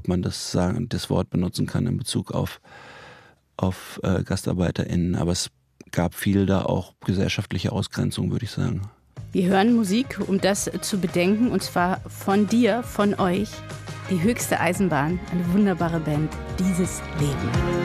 ob man das Wort benutzen kann in Bezug auf GastarbeiterInnen. Aber es gab viel da auch gesellschaftliche Ausgrenzung, würde ich sagen. Wir hören Musik, um das zu bedenken, und zwar von dir, von euch. Die höchste Eisenbahn, eine wunderbare Band, Dieses Leben.